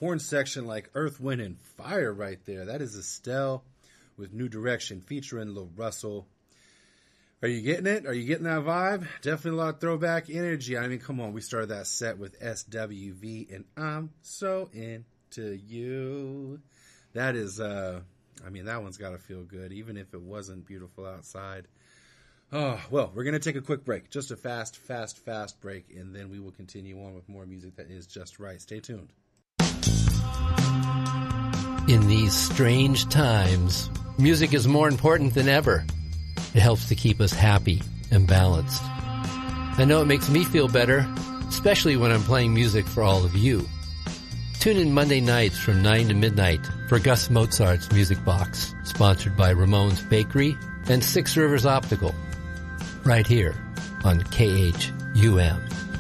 horn section like Earth, Wind, and Fire right there. That is Estelle with New Direction featuring Lil Russell. Are you getting it? Are you getting that vibe? Definitely a lot of throwback energy. I mean, come on. We started that set with SWV and I'm So Into You. That is, that one's got to feel good, even if it wasn't beautiful outside. Oh, well, we're going to take a quick break. Just a fast break, and then we will continue on with more music that is just right. Stay tuned. In these strange times, music is more important than ever. It helps to keep us happy and balanced. I know it makes me feel better, especially when I'm playing music for all of you. Tune in Monday nights from 9 to midnight for Gus Mozart's Music Box, sponsored by Ramon's Bakery and Six Rivers Optical, right here on KHUM.